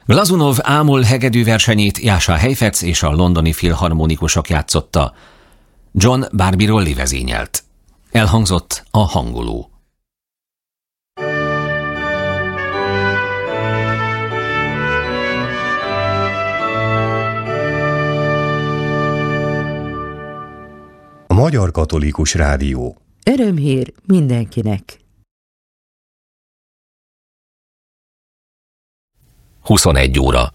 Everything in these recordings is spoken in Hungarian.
Glazunov ámol hegedű versenyét Jása Heifetz és a londoni filharmonikusok játszotta. John Barbie Rolli vezényelt. Elhangzott a hangoló. A Magyar Katolikus Rádió. Örömhír mindenkinek. 21 óra.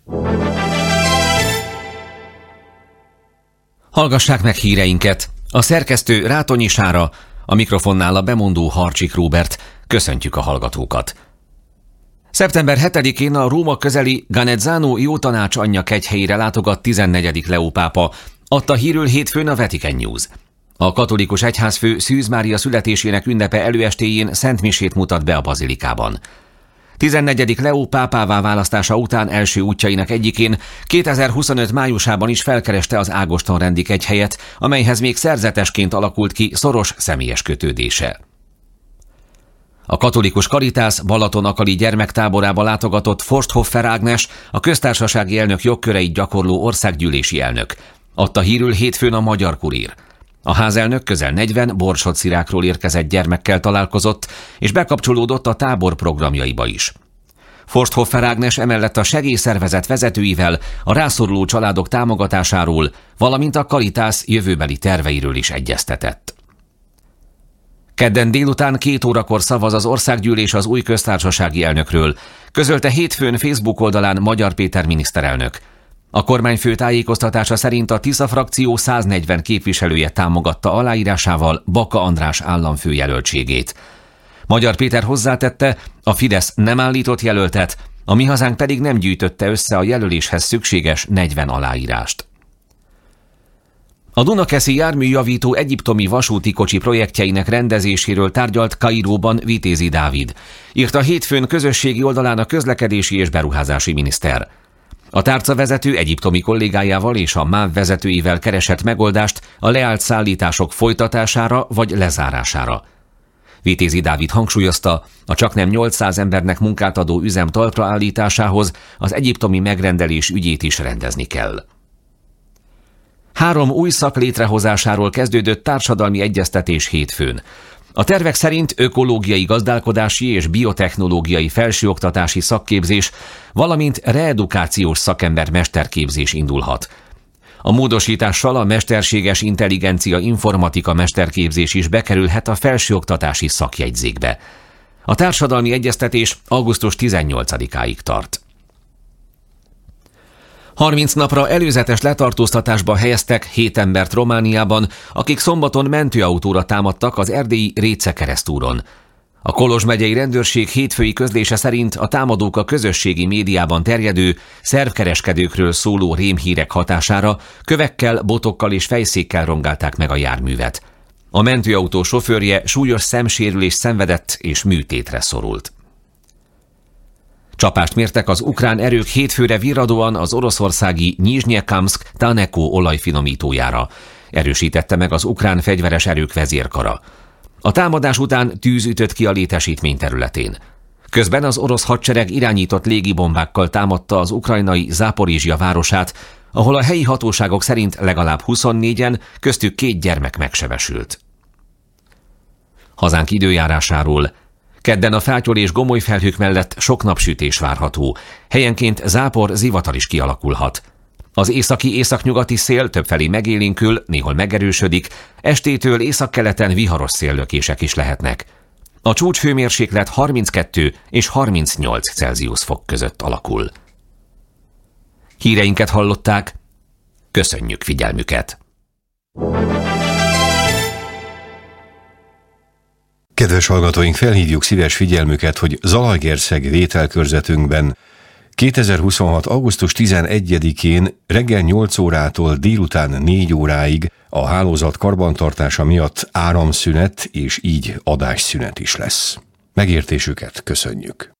Hallgassák meg híreinket. A szerkesztő Rátonyi Sára, a mikrofonnál a bemondó Harcsik Róbert. Köszöntjük a hallgatókat. Szeptember 7-én a Róma közeli Ganezzano Jótanács anyja kegyhelyére látogat 14. Leó pápa, adta hírül hétfőn a Vatican News. A katolikus egyházfő Szűz Mária születésének ünnepe előestéjén szentmisét mutat be a bazilikában. 14. Leó pápává választása után első útjainak egyikén 2025 májusában is felkereste az Ágoston-rendi kegyhelyet, amelyhez még szerzetesként alakult ki szoros személyes kötődése. A katolikus Caritas Balaton-akali gyermektáborába látogatott Forsthoffer Ágnes, a köztársasági elnök jogköreit gyakorló országgyűlési elnök. Adta hírül hétfőn a Magyar Kurír. A házelnök közel 40 Borsod-Szirákról érkezett gyermekkel találkozott, és bekapcsolódott a tábor programjaiba is. Forsthoffer Ágnes emellett a segélyszervezet vezetőivel a rászoruló családok támogatásáról, valamint a Caritas jövőbeli terveiről is egyeztetett. Kedden délután 2 órakor szavaz az országgyűlés az új köztársasági elnökről, közölte hétfőn Facebook oldalán Magyar Péter miniszterelnök. A kormányfő tájékoztatása szerint a Tisza frakció 140 képviselője támogatta aláírásával Baka András államfőjelöltségét. Magyar Péter hozzátette, a Fidesz nem állított jelöltet, a Mi Hazánk pedig nem gyűjtötte össze a jelöléshez szükséges 40 aláírást. A Dunakeszi járműjavító egyiptomi vasúti kocsi projektjeinek rendezéséről tárgyalt Kairóban Vitézi Dávid, írta hétfőn közösségi oldalán a közlekedési és beruházási miniszter. A tárcavezető egyiptomi kollégájával és a MÁV vezetőivel keresett megoldást a leállt szállítások folytatására vagy lezárására. Vitézi Dávid hangsúlyozta, a csaknem 800 embernek munkát adó üzem talpra állításához az egyiptomi megrendelés ügyét is rendezni kell. 3 új szak létrehozásáról kezdődött társadalmi egyeztetés hétfőn. A tervek szerint ökológiai gazdálkodási és biotechnológiai felsőoktatási szakképzés, valamint reedukációs szakember mesterképzés indulhat. A módosítással a mesterséges intelligencia informatika mesterképzés is bekerülhet a felsőoktatási szakjegyzékbe. A társadalmi egyeztetés augusztus 18-áig tart. 30 napra előzetes letartóztatásba helyeztek 7 embert Romániában, akik szombaton mentőautóra támadtak az erdélyi Réce keresztúron. A Kolozs megyei rendőrség hétfői közlése szerint a támadók a közösségi médiában terjedő szervkereskedőkről szóló rémhírek hatására kövekkel, botokkal és fejszékkel rongálták meg a járművet. A mentőautó sofőrje súlyos szemsérülést szenvedett és műtétre szorult. Csapást mértek az ukrán erők hétfőre virradóan az oroszországi Nyizsnyekamszk-Taneko olajfinomítójára, erősítette meg az ukrán fegyveres erők vezérkara. A támadás után tűz ütött ki a létesítmény területén. Közben az orosz hadsereg irányított légibombákkal támadta az ukrajnai Záporizsja városát, ahol a helyi hatóságok szerint legalább 24-en, köztük 2 gyermek megsebesült. Hazánk időjárásáról. Kedden a fátyol és gomoly felhők mellett sok napsütés várható. Helyenként zápor, zivatar is kialakulhat. Az északi-északnyugati szél többfelé megélénkül, néhol megerősödik, estétől északkeleten viharos széllökések is lehetnek. A csúcshőmérséklet 32 és 38 Celsius fok között alakul. Híreinket hallották, köszönjük figyelmüket! Kedves hallgatóink, felhívjuk szíves figyelmüket, hogy Zalaegerszeg vételkörzetünkben 2026. augusztus 11-én reggel 8 órától délután 4 óráig a hálózat karbantartása miatt áramszünet és így adásszünet is lesz. Megértésüket köszönjük!